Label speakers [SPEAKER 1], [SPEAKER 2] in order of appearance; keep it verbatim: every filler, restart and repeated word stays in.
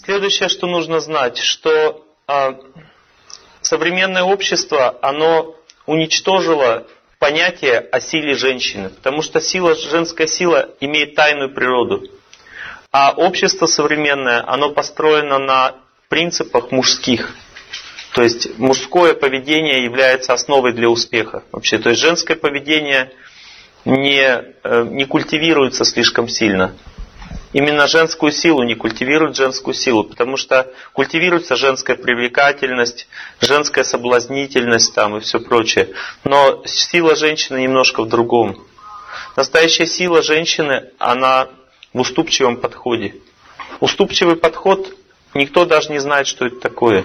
[SPEAKER 1] Следующее, что нужно знать, что а, современное общество, оно уничтожило понятие о силе женщины, потому что сила, женская сила имеет тайную природу. А общество современное, оно построено на принципах мужских. То есть мужское поведение является основой для успеха. Вообще, то есть женское поведение не, не культивируется слишком сильно. Именно женскую силу не культивируют женскую силу, потому что культивируется женская привлекательность, женская соблазнительность там и все прочее. Но сила женщины немножко в другом. Настоящая сила женщины, она в уступчивом подходе. Уступчивый подход, никто даже не знает, что это такое.